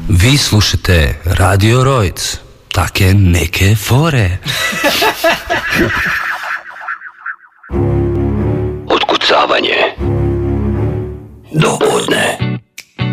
Vi slušate Radio Rojc, take neke fore. Otkucavanje do podne.